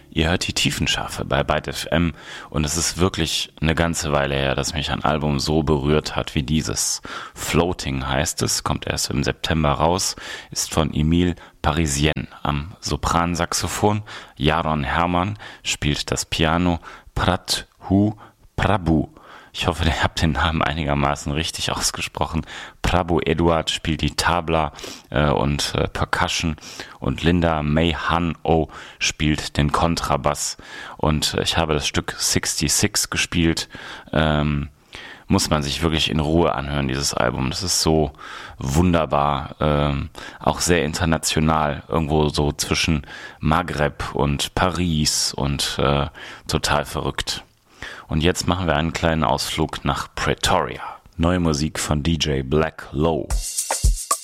Ihr hört die Tiefenschafe bei Byte FM und es ist wirklich eine ganze Weile her, dass mich ein Album so berührt hat wie dieses. Floating heißt es, kommt erst im September raus, ist von Emile Parisien am Sopransaxophon, Jaron Hermann spielt das Piano, Prathu Prabhu. Ich hoffe, ihr habt den Namen einigermaßen richtig ausgesprochen. Prabhu Eduard spielt die Tabla und Percussion und Linda May Han Oh spielt den Kontrabass. Und ich habe das Stück 66 gespielt. Muss man sich wirklich in Ruhe anhören, dieses Album. Das ist so wunderbar, auch sehr international, irgendwo so zwischen Maghreb und Paris und total verrückt. Und jetzt machen wir einen kleinen Ausflug nach Pretoria. Neue Musik von DJ Black Low.